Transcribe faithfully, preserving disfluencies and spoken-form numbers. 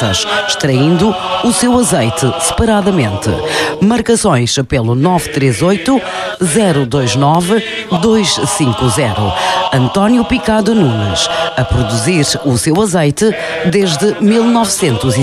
extraindo o seu azeite separadamente. Marcações pelo nove três oito, zero dois nove, dois cinco zero. António Picado Nunes, a produzir o seu azeite desde mil novecentos e